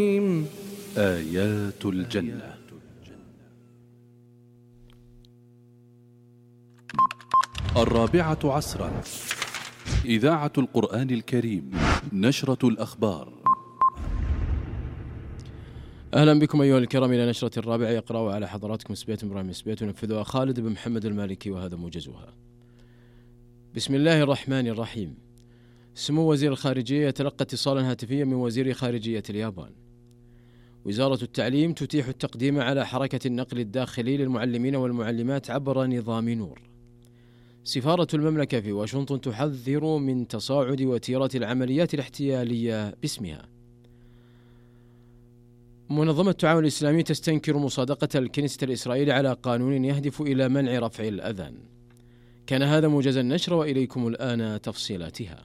آيات الجنة. الرابعة عصرا، إذاعة القرآن الكريم، نشرة الأخبار. أهلا بكم أيها الكرام إلى نشرة الرابعة، يقرأ على حضراتكم سبيت إبراهيم سبيت ونفذها خالد بن محمد المالكي، وهذا موجزها. بسم الله الرحمن الرحيم. سمو وزير الخارجية يتلقى اتصالا هاتفيا من وزير خارجية اليابان. وزارة التعليم تتيح التقديم على حركة النقل الداخلي للمعلمين والمعلمات عبر نظام نور. سفارة المملكة في واشنطن تحذر من تصاعد وتيرة العمليات الاحتيالية باسمها. منظمة التعاون الإسلامي تستنكر مصادقة الكنيسة الإسرائيلي على قانون يهدف إلى منع رفع الأذان. كان هذا موجز النشر، وإليكم الآن تفصيلاتها.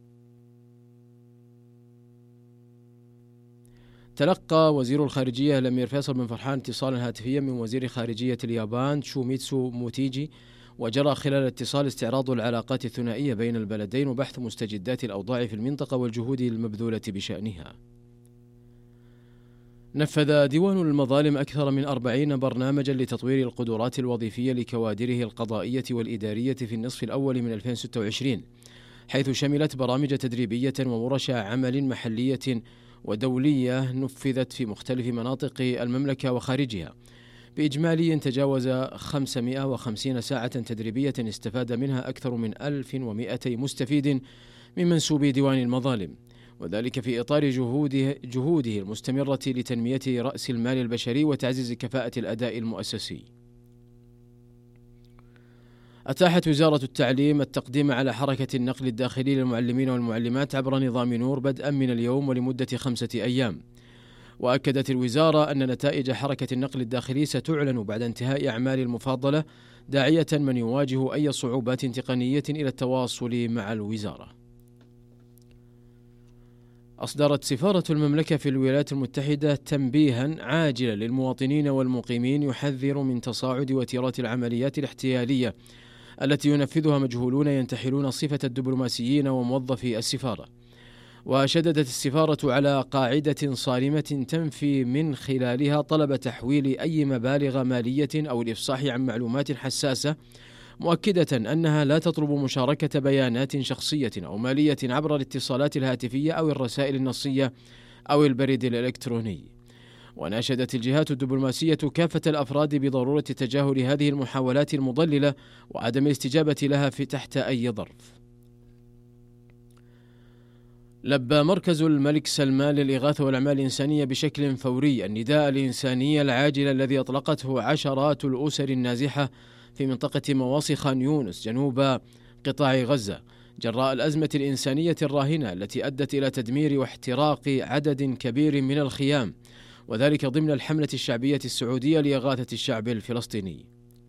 تلقى وزير الخارجية الأمير فيصل بن فرحان اتصالا هاتفيا من وزير خارجية اليابان شوميتسو موتيجي، وجرى خلال الاتصال استعراض العلاقات الثنائية بين البلدين وبحث مستجدات الأوضاع في المنطقة والجهود المبذولة بشأنها. نفذ ديوان المظالم أكثر من 40 برنامجا لتطوير القدرات الوظيفية لكوادره القضائية والإدارية في النصف الأول من 2026، حيث شملت برامج تدريبية وورش عمل محلية ودولية نفذت في مختلف مناطق المملكة وخارجها، بإجمالي تجاوز 550 ساعة تدريبية استفاد منها أكثر من 1200 مستفيد من منسوبي ديوان المظالم، وذلك في إطار جهوده المستمرة لتنمية رأس المال البشري وتعزيز كفاءة الأداء المؤسسي. أتاحت وزارة التعليم التقديم على حركة النقل الداخلي للمعلمين والمعلمات عبر نظام نور بدءا من اليوم ولمدة 5 أيام. وأكدت الوزارة أن نتائج حركة النقل الداخلي ستعلن بعد انتهاء أعمال المفاضلة، داعية من يواجه أي صعوبات تقنية إلى التواصل مع الوزارة. أصدرت سفارة المملكة في الولايات المتحدة تنبيها عاجلا للمواطنين والمقيمين يحذر من تصاعد وتيرات العمليات الاحتيالية التي ينفذها مجهولون ينتحلون صفة الدبلوماسيين وموظفي السفارة. وشددت السفارة على قاعدة صارمة تنفي من خلالها طلب تحويل أي مبالغ مالية أو الإفصاح عن معلومات حساسة، مؤكدة أنها لا تطلب مشاركة بيانات شخصية أو مالية عبر الاتصالات الهاتفية أو الرسائل النصية أو البريد الإلكتروني. وناشدت الجهات الدبلوماسية كافة الأفراد بضرورة تجاهل هذه المحاولات المضللة وعدم الاستجابة لها في تحت أي ظرف. لبى مركز الملك سلمان للإغاثة والأعمال الإنسانية بشكل فوري النداء الإنساني العاجل الذي أطلقته عشرات الأسر النازحة في منطقة مواصي خان يونس جنوب قطاع غزة جراء الأزمة الإنسانية الراهنة التي أدت إلى تدمير واحتراق عدد كبير من الخيام، وذلك ضمن الحملة الشعبية السعودية لإغاثة الشعب الفلسطيني.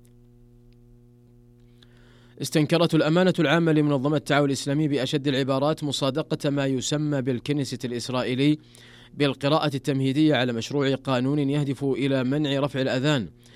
استنكرت الأمانة العامة لمنظمة التعاون الإسلامي بأشد العبارات مصادقة ما يسمى بالكنيسة الإسرائيلي بالقراءة التمهيدية على مشروع قانون يهدف إلى منع رفع الأذان